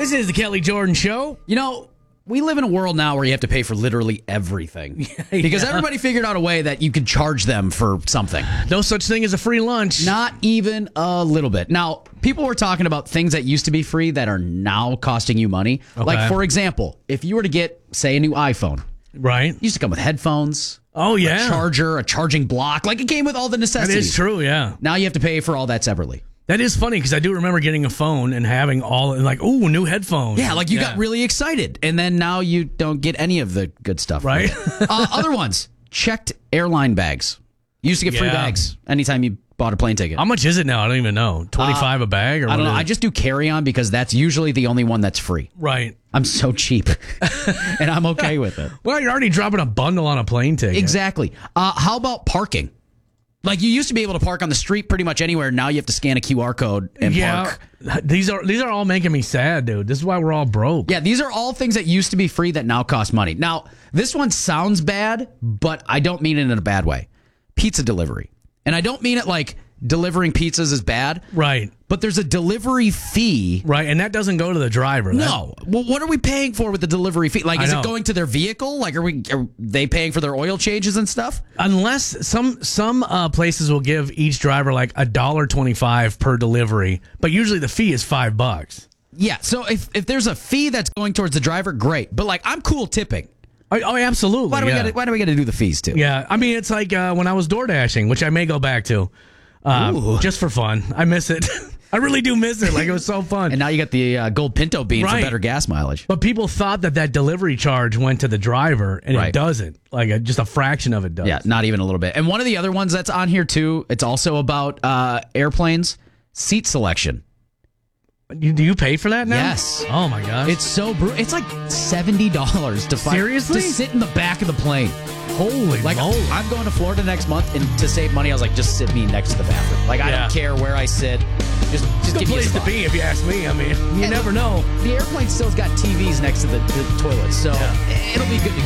This is the Kelly Jordan Show. You know, we live in a world now where you have to pay for literally everything. Because everybody figured out a way that you could charge them for something. No such thing as a free lunch. Not even a little bit. Now, people were talking about things that used to be free that are now costing you money. Okay. Like, for example, if you were to get, say, a new iPhone, Right. it used to come with headphones. Oh, yeah. A charger, a charging block. Like, it came with all the That necessities. is true, yeah. Now you have to pay for all that separately. That is funny because I do remember getting a phone and having all, like, ooh, new headphones. Yeah, like you got really excited. And then now you don't get any of the good stuff. Right. Other ones, checked airline bags. You used to get free Yeah. bags anytime you bought a plane ticket. How much is it now? I don't even know. 25 a bag? Or I don't know. what is I it? just do carry-on because that's usually the only one that's free. Right. I'm so cheap. And I'm okay with it. Well, you're already dropping a bundle on a plane ticket. Exactly. How about parking? Like, you used to be able to park on the street pretty much anywhere. Now you have to scan a QR code and park. These are all making me sad, dude. This is why we're all broke. Yeah, these are all things that used to be free that now cost money. Now, this one sounds bad, but I don't mean it in a bad way. Pizza delivery. And I don't mean it like delivering pizzas is bad. Right. But there's a delivery fee. Right, and that doesn't go to the driver. No. Well, what are we paying for with the delivery fee? Like, is know. it going to their vehicle? Like, are they paying for their oil changes and stuff? Unless some places will give each driver like $1.25 per delivery, but usually the fee is $5. Yeah. So if there's a fee that's going towards the driver, great. But like, I'm cool tipping. Oh, absolutely. Why do we got to do the fees too? Yeah, I mean, it's like when I was door dashing, which I may go back to, just for fun. I miss it. I really do miss it. Like, it was so fun. And now you got the gold Pinto bean for Right. better gas mileage. But people thought that delivery charge went to the driver, and Right. it doesn't. Like, just a fraction of it does. Yeah, not even a little bit. And one of the other ones that's on here too, it's also about airplanes, seat selection. Do you pay for that now? Yes. Oh my gosh. It's so brutal. It's like $70 to Seriously? to sit in the back of the plane. holy Like, moly. I'm going to Florida next month, and to save money, I was like, just sit me next to the bathroom. Like, I Yeah. don't care where I sit. Just Good give me a place to spot. be, if you ask me. I mean, you And never know. The airplane still's got TVs next to the toilets, so it'll be good to